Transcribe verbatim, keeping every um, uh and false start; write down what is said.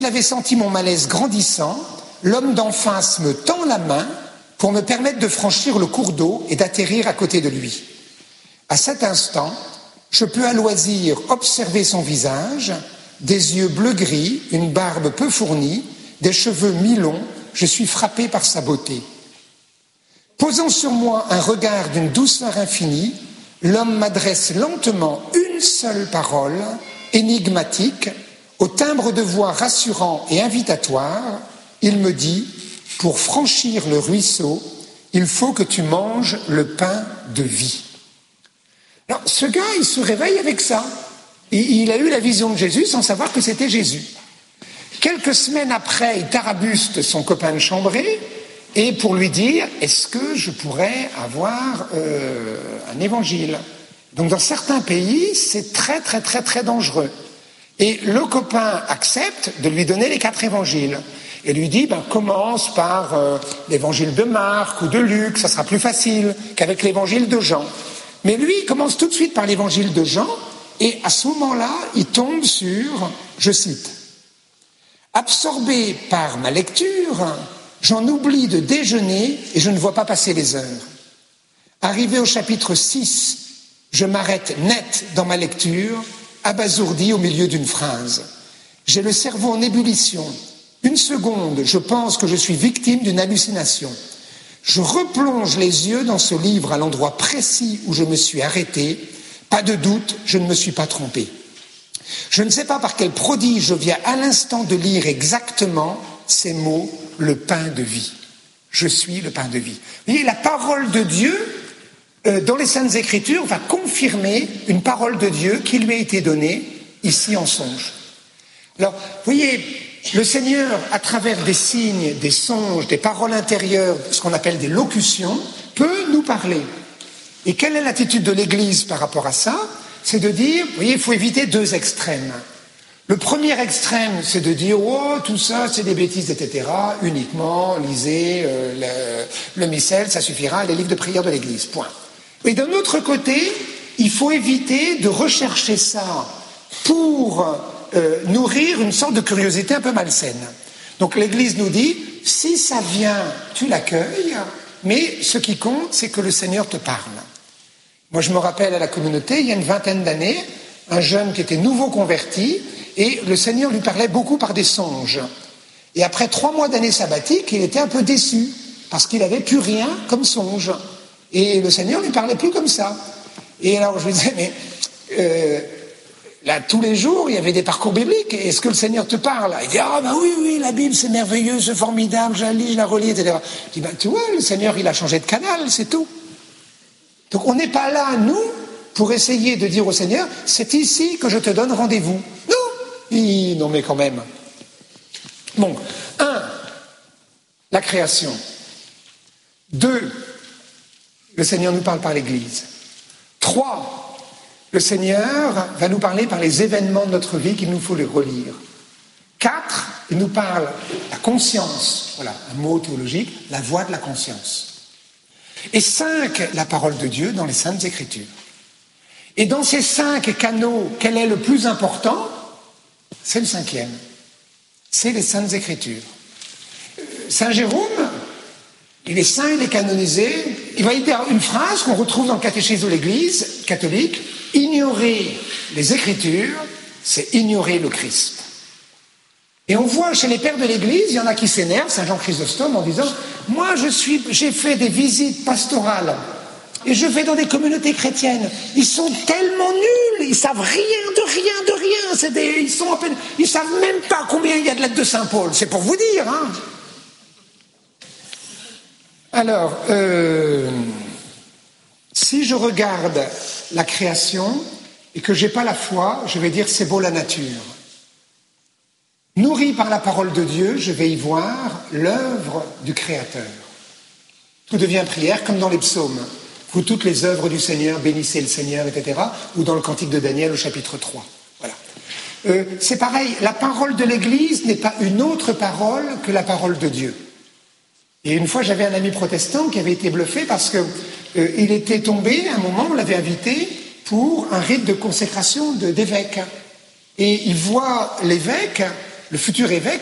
Il avait senti mon malaise grandissant, l'homme d'en face me tend la main pour me permettre de franchir le cours d'eau et d'atterrir à côté de lui. À cet instant, je peux à loisir observer son visage, des yeux bleu-gris, une barbe peu fournie, des cheveux mi-longs, je suis frappé par sa beauté. Posant sur moi un regard d'une douceur infinie, l'homme m'adresse lentement une seule parole, énigmatique, au timbre de voix rassurant et invitatoire. Il me dit, pour franchir le ruisseau, il faut que tu manges le pain de vie. Alors, ce gars, il se réveille avec ça. Il a eu la vision de Jésus sans savoir que c'était Jésus. Quelques semaines après, il tarabuste son copain de chambrée et pour lui dire, est-ce que je pourrais avoir euh, un évangile? Donc dans certains pays, c'est très très très très dangereux. Et le copain accepte de lui donner les quatre évangiles. Et lui dit, ben, commence par euh, l'évangile de Marc ou de Luc, ça sera plus facile qu'avec l'évangile de Jean. Mais lui, il commence tout de suite par l'évangile de Jean, et à ce moment-là, il tombe sur, je cite, « Absorbé par ma lecture, j'en oublie de déjeuner et je ne vois pas passer les heures. Arrivé au chapitre six, je m'arrête net dans ma lecture, abasourdi au milieu d'une phrase. J'ai le cerveau en ébullition. Une seconde, je pense que je suis victime d'une hallucination. Je replonge les yeux dans ce livre à l'endroit précis où je me suis arrêté. Pas de doute, je ne me suis pas trompé. Je ne sais pas par quel prodige je viens à l'instant de lire exactement ces mots, le pain de vie. Je suis le pain de vie. Vous voyez, la parole de Dieu, euh, dans les Saintes Écritures, va confirmer une parole de Dieu qui lui a été donnée ici en songe. Alors, vous voyez, le Seigneur, à travers des signes, des songes, des paroles intérieures, ce qu'on appelle des locutions, peut nous parler. Et quelle est l'attitude de l'Église par rapport à ça? C'est de dire, vous voyez, il faut éviter deux extrêmes. Le premier extrême, c'est de dire, oh, tout ça, c'est des bêtises, et cetera. Uniquement, lisez euh, le, le missel, ça suffira, les livres de prière de l'Église, point. Et d'un autre côté, il faut éviter de rechercher ça pour euh, nourrir une sorte de curiosité un peu malsaine. Donc l'Église nous dit, si ça vient, tu l'accueilles, mais ce qui compte, c'est que le Seigneur te parle. Moi, je me rappelle à la communauté, il y a une vingtaine d'années, un jeune qui était nouveau converti, et le Seigneur lui parlait beaucoup par des songes. Et après trois mois d'année sabbatique, il était un peu déçu, parce qu'il n'avait plus rien comme songe. Et le Seigneur lui parlait plus comme ça. Et alors je lui disais, mais euh, là, tous les jours, il y avait des parcours bibliques, est-ce que le Seigneur te parle? Il dit, ah ben oui, oui, la Bible, c'est merveilleux, c'est formidable, je la lis, je la relis, et cetera. Je dis, ben tu vois, le Seigneur, il a changé de canal, c'est tout. Donc on n'est pas là, nous, pour essayer de dire au Seigneur, c'est ici que je te donne rendez-vous. Non, il, non mais quand même. Bon, un, la création. Deux, le Seigneur nous parle par l'Église. Trois, le Seigneur va nous parler par les événements de notre vie qu'il nous faut les relire. Quatre, il nous parle la conscience, voilà, un mot théologique, la voix de la conscience. Et cinq, la parole de Dieu dans les Saintes Écritures. Et dans ces cinq canaux, quel est le plus important? C'est le cinquième. C'est les Saintes Écritures. Saint Jérôme, il est saint, il est canonisé. Il va y dire une phrase qu'on retrouve dans le catéchisme de l'Église catholique. Ignorer les Écritures, c'est ignorer le Christ. Et on voit chez les pères de l'Église, il y en a qui s'énervent, Saint Jean Chrysostome, en disant « Moi, je suis, j'ai fait des visites pastorales et je vais dans des communautés chrétiennes. Ils sont tellement nuls, ils savent rien de rien de rien. C'est des, ils sont à peine, ils savent même pas combien il y a de lettres de Saint Paul. C'est pour vous dire. Hein. Alors, euh, si je regarde la création et que j'ai pas la foi, je vais dire c'est beau la nature. Nourri par la parole de Dieu, je vais y voir l'œuvre du Créateur. Tout devient prière, comme dans les psaumes. Vous toutes les œuvres du Seigneur, bénissez le Seigneur, et cetera. Ou dans le Cantique de Daniel au chapitre trois. Voilà. Euh, c'est pareil, la parole de l'Église n'est pas une autre parole que la parole de Dieu. Et une fois, j'avais un ami protestant qui avait été bluffé parce que euh, il était tombé, à un moment, on l'avait invité pour un rite de consécration de, d'évêque. Et il voit l'évêque le futur évêque